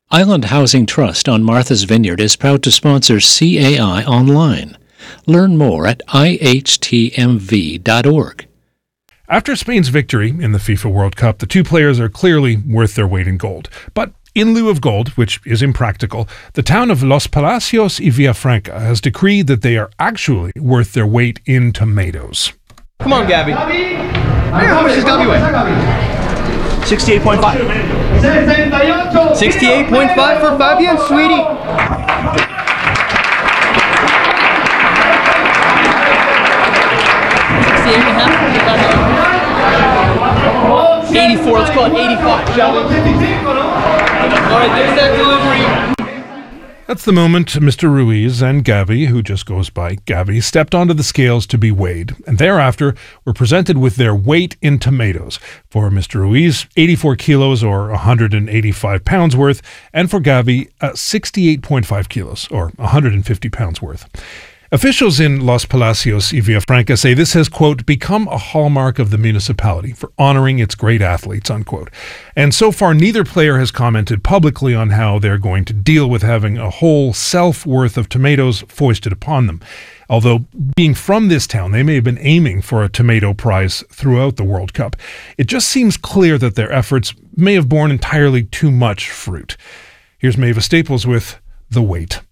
Island Housing Trust on Martha's Vineyard is proud to sponsor CAI Online. Learn more at ihtmv.org. After Spain's victory in the FIFA World Cup, the two players are clearly worth their weight in gold. But in lieu of gold, which is impractical, the town of Los Palacios y Villafranca has decreed that they are actually worth their weight in tomatoes. Come on, Gabby. How much is Gabby weigh? 68.5. 68.5 for Fabian, sweetie. 84, let's call it 85, shall we? Alright, there's that delivery. That's the moment Mr. Ruiz and Gavi, who just goes by Gavi, stepped onto the scales to be weighed, and thereafter were presented with their weight in tomatoes. For Mr. Ruiz, 84 kilos or 185 pounds worth, and for Gavi, 68.5 kilos or 150 pounds worth. Officials in Los Palacios y Villafranca say this has, quote, become a hallmark of the municipality for honoring its great athletes, unquote. And so far, neither player has commented publicly on how they're going to deal with having a whole self-worth of tomatoes foisted upon them. Although, being from this town, they may have been aiming for a tomato prize throughout the World Cup. It just seems clear that their efforts may have borne entirely too much fruit. Here's Maeva Staples with The Weight.